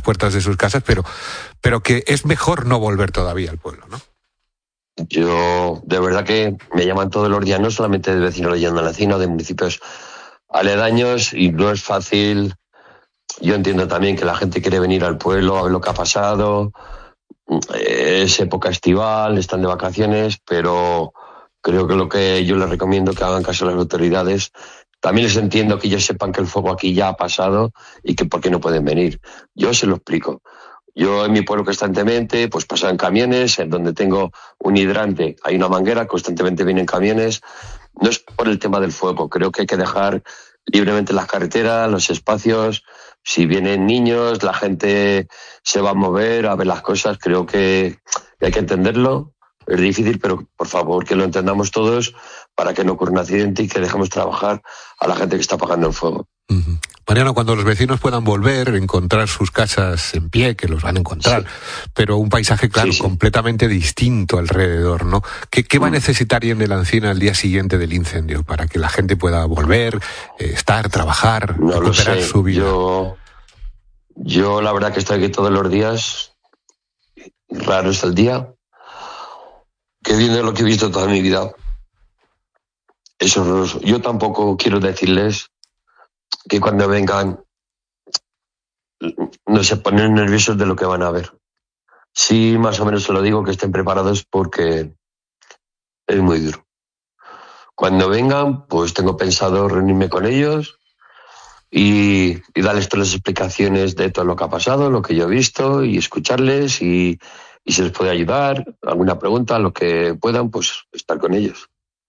puertas de sus casas, pero que es mejor no volver todavía al pueblo, ¿no? Yo, de verdad que me llaman todos los días, no solamente de vecinos de Llanada Encina, de municipios aledaños, y no es fácil. Yo entiendo también que la gente quiere venir al pueblo a ver lo que ha pasado. Es época estival, están de vacaciones, pero creo que lo que yo les recomiendo que hagan caso a las autoridades. También les entiendo que ellos sepan que el fuego aquí ya ha pasado y que por qué no pueden venir. Yo se lo explico. Yo en mi pueblo constantemente pues pasan camiones, en donde tengo un hidrante, hay una manguera, constantemente vienen camiones. No es por el tema del fuego, creo que hay que dejar libremente las carreteras, los espacios. Si vienen niños, la gente se va a mover a ver las cosas. Creo que hay que entenderlo. Es difícil, pero por favor que lo entendamos todos para que no ocurra un accidente y que dejemos trabajar a la gente que está apagando el fuego. Uh-huh. Mariano, cuando los vecinos puedan volver, encontrar sus casas en pie, que los van a encontrar, sí, pero un paisaje, claro, sí, completamente distinto alrededor, ¿no? ¿Qué va a necesitar en la Encina al día siguiente del incendio para que la gente pueda volver, estar, trabajar, no recuperar su vida? Yo la verdad que estoy aquí todos los días. Raro es el día que viene lo que he visto toda mi vida. Es horroroso. Yo tampoco quiero decirles que cuando vengan no se ponen nerviosos de lo que van a ver. Sí, más o menos se lo digo, que estén preparados porque es muy duro. Cuando vengan, pues tengo pensado reunirme con ellos y darles todas las explicaciones de todo lo que ha pasado, lo que yo he visto, y escucharles y si les puede ayudar, alguna pregunta, lo que puedan, pues estar con ellos.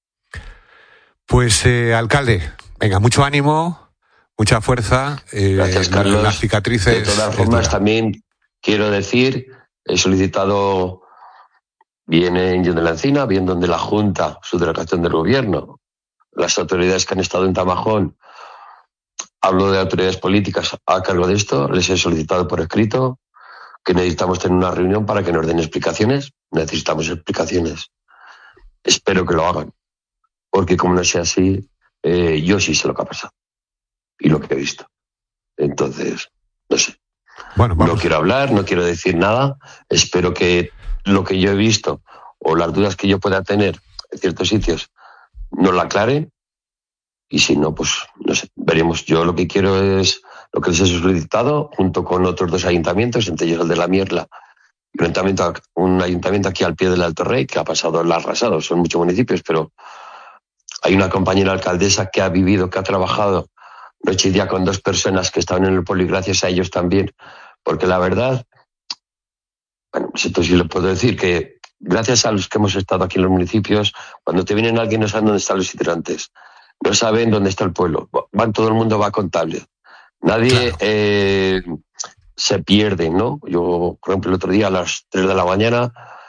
Pues, alcalde, venga, mucho ánimo, mucha fuerza. Gracias, Carlos. Las cicatrices. De todas formas, también quiero decir, he solicitado, bien en Llanada de la Encina, bien donde la Junta, su delegación del gobierno, las autoridades que han estado en Tamajón, hablo de autoridades políticas a cargo de esto, les he solicitado por escrito que necesitamos tener una reunión para que nos den explicaciones. Necesitamos explicaciones. Espero que lo hagan, porque como no sea así, yo sí sé lo que ha pasado y lo que he visto. Entonces, no sé. Bueno, no quiero hablar, no quiero decir nada. Espero que lo que yo he visto o las dudas que yo pueda tener en ciertos sitios no la aclaren, y si no, pues no sé, veremos. Yo lo que quiero es lo que les he solicitado, junto con otros 2 ayuntamientos, entre ellos el de La Mierla, y un ayuntamiento aquí al pie del Alto Rey, que ha pasado el arrasado. Son muchos municipios, pero hay una compañera alcaldesa que ha vivido, que ha trabajado noche y día con 2 personas que estaban en el pueblo, y gracias a ellos también, porque la verdad, bueno, esto sí lo puedo decir, que gracias a los que hemos estado aquí en los municipios, cuando te vienen alguien no saben dónde están los hidrantes, no saben dónde está el pueblo, todo el mundo va contable. Nadie se pierde, ¿no? Yo, por ejemplo, el otro día a las 3 de la mañana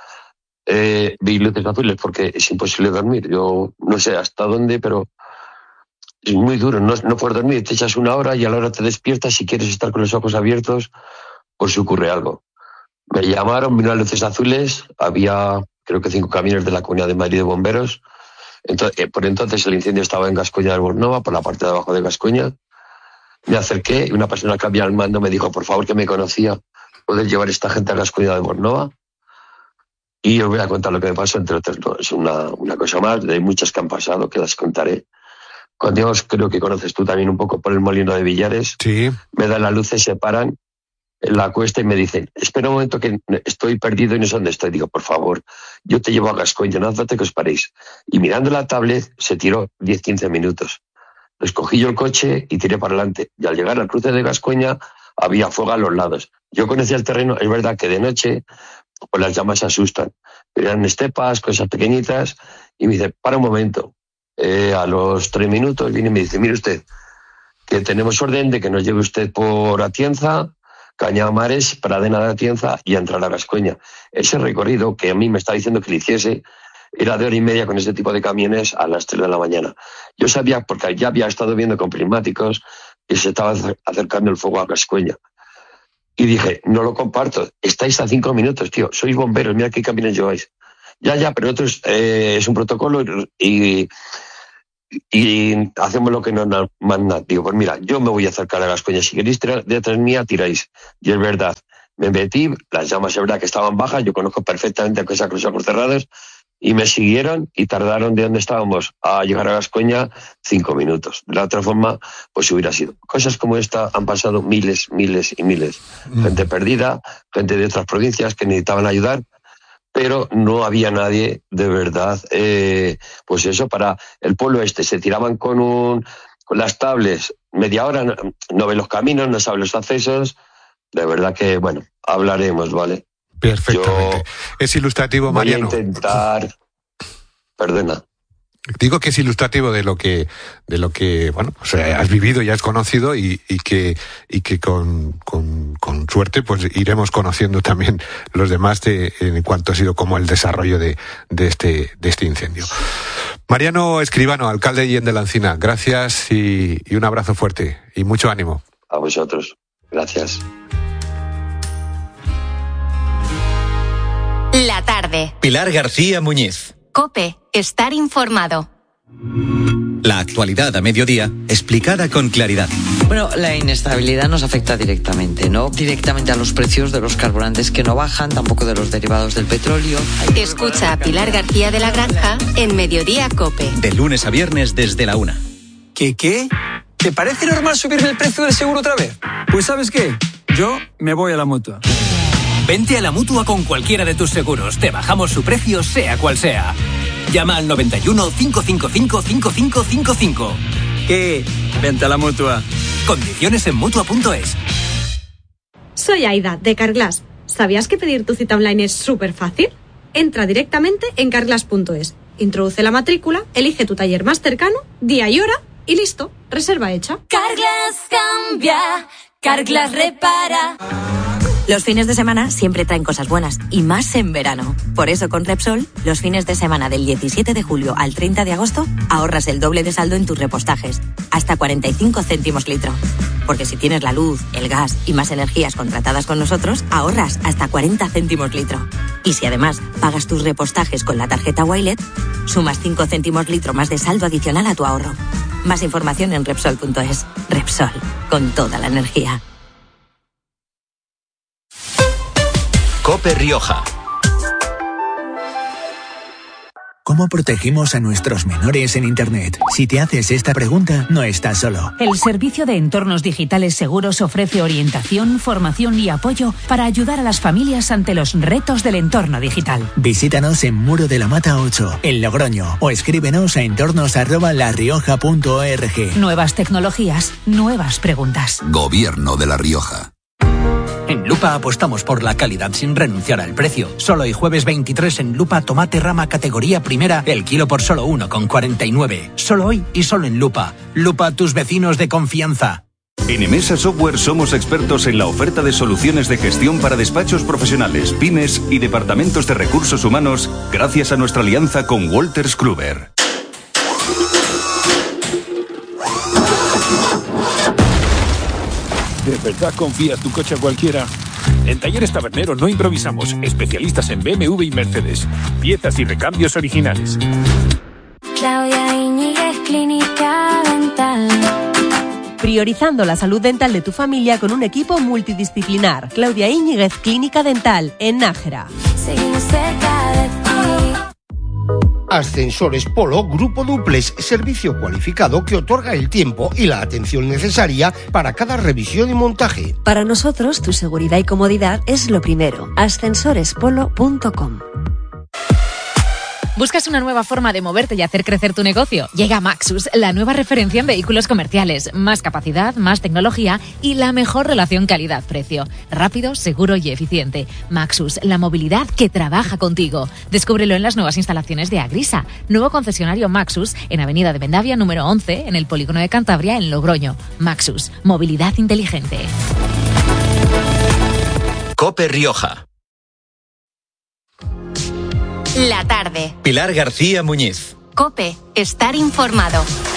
vi luces azules porque es imposible dormir. Yo no sé hasta dónde, pero es muy duro. No puedes dormir, te echas 1 hora y a la hora te despiertas si quieres estar con los ojos abiertos por si ocurre algo. Me llamaron, vino las luces azules, había creo que 5 camiones de la Comunidad de Madrid de bomberos. Entonces, por entonces el incendio estaba en Gascoña de Bornova, por la parte de abajo de Gascoña. Me acerqué y una persona que había al mando me dijo, por favor, que me conocía, ¿puedes llevar esta gente a Gascoña de Bornova? Y os voy a contar lo que me pasó, entre otras. No, es una cosa más, de muchas que han pasado, que las contaré. Cuando Dios, creo que conoces tú también un poco, por el Molino de Villares, sí, me dan la luz, se paran en la cuesta y me dicen, espera un momento que estoy perdido y no sé dónde estoy. Digo, por favor, yo te llevo a Gascoña, no hace falta que os paréis. Y mirando la tablet, se tiró 10-15 minutos. Escogí yo el coche y tiré para adelante. Y al llegar al cruce de Gascoña había fuego a los lados. Yo conocía el terreno, es verdad que de noche pues las llamas se asustan. Pero eran estepas, cosas pequeñitas, y me dice, para un momento. A los 3 minutos viene y me dice, mire usted, que tenemos orden de que nos lleve usted por Atienza, Cañamares, Pradena de Atienza y a entrar a Gascoña. Ese recorrido que a mí me está diciendo que le hiciese era de 1:30 con ese tipo de camiones a las 3 de la mañana. Yo sabía, porque ya había estado viendo con prismáticos, que se estaba acercando el fuego a Gascoña. Y dije, no lo comparto, estáis a 5 minutos, tío, sois bomberos, mira qué camiones lleváis. Ya, pero otros es un protocolo y y hacemos lo que nos manda. Digo, pues mira, yo me voy a acercar a Gascoña, si queréis detrás mía, tiráis. Y es verdad, me metí, las llamas es verdad que estaban bajas, yo conozco perfectamente que esa cruz ojos cerrados, y me siguieron y tardaron de donde estábamos a llegar a Gascoña 5 minutos. De la otra forma, pues hubiera sido. Cosas como esta han pasado miles y miles. Gente perdida, gente de otras provincias que necesitaban ayudar, pero no había nadie de verdad, pues eso, para el pueblo se tiraban con las tablets media hora, no ven los caminos, no saben los accesos, de verdad que, bueno, hablaremos, ¿vale? Perfectamente. Es ilustrativo, Mariano. Voy a intentar... Perdona. Digo que es ilustrativo de lo que bueno, pues has vivido y has conocido y que con suerte pues iremos conociendo también los demás en cuanto ha sido como el desarrollo de este incendio. Mariano Escribano, alcalde de Guillén de la Encina, gracias y un abrazo fuerte y mucho ánimo. A vosotros. Gracias. La tarde. Pilar García Muñiz. COPE. Estar informado. La actualidad a mediodía, explicada con claridad. Bueno, la inestabilidad nos afecta directamente, no directamente a los precios de los carburantes que no bajan, tampoco de los derivados del petróleo. Escucha a Pilar García de la Granja en Mediodía COPE. De lunes a viernes desde la 1. ¿Qué? ¿Te parece normal subirme el precio del seguro otra vez? Pues ¿sabes qué? Yo me voy a la Mutua. Vente a la Mutua con cualquiera de tus seguros. Te bajamos su precio, sea cual sea. Llama al 91 555 5555. ¿Qué? Vente a la Mutua. Condiciones en Mutua.es. Soy Aida, de Carglass. ¿Sabías que pedir tu cita online es súper fácil? Entra directamente en carglass.es. Introduce la matrícula, elige tu taller más cercano, día y hora, y listo, reserva hecha. Carglass cambia, Carglass repara. Los fines de semana siempre traen cosas buenas, y más en verano. Por eso con Repsol, los fines de semana del 17 de julio al 30 de agosto, ahorras el doble de saldo en tus repostajes, hasta 45 céntimos litro. Porque si tienes la luz, el gas y más energías contratadas con nosotros, ahorras hasta 40 céntimos litro. Y si además pagas tus repostajes con la tarjeta Wilet, sumas 5 céntimos litro más de saldo adicional a tu ahorro. Más información en Repsol.es. Repsol, con toda la energía. COPE Rioja. ¿Cómo protegemos a nuestros menores en Internet? Si te haces esta pregunta, no estás solo. El Servicio de Entornos Digitales Seguros ofrece orientación, formación y apoyo para ayudar a las familias ante los retos del entorno digital. Visítanos en Muro de la Mata 8, en Logroño, o escríbenos a entornos@larioja.org. Nuevas tecnologías, nuevas preguntas. Gobierno de La Rioja. En Lupa apostamos por la calidad sin renunciar al precio. Solo hoy jueves 23 en Lupa tomate rama categoría primera, el kilo por solo 1,49. Solo hoy y solo en Lupa. Lupa, tus vecinos de confianza. En Emesa Software somos expertos en la oferta de soluciones de gestión para despachos profesionales, pymes y departamentos de recursos humanos gracias a nuestra alianza con Wolters Kluwer. ¿De verdad confías tu coche a cualquiera? En Talleres Tabernero no improvisamos, especialistas en BMW y Mercedes. Piezas y recambios originales. Claudia Iñiguez, Clínica Dental. Priorizando la salud dental de tu familia con un equipo multidisciplinar. Claudia Iñiguez, Clínica Dental, en Nájera. Seguimos cerca de ti. Ascensores Polo Grupo Duplex, servicio cualificado que otorga el tiempo y la atención necesaria para cada revisión y montaje. Para nosotros, tu seguridad y comodidad es lo primero. Ascensorespolo.com. ¿Buscas una nueva forma de moverte y hacer crecer tu negocio? Llega Maxus, la nueva referencia en vehículos comerciales. Más capacidad, más tecnología y la mejor relación calidad-precio. Rápido, seguro y eficiente. Maxus, la movilidad que trabaja contigo. Descúbrelo en las nuevas instalaciones de Agrisa. Nuevo concesionario Maxus en Avenida de Vendavia número 11, en el Polígono de Cantabria, en Logroño. Maxus, movilidad inteligente. COPE Rioja. La tarde. Pilar García Muñiz. COPE. Estar informado.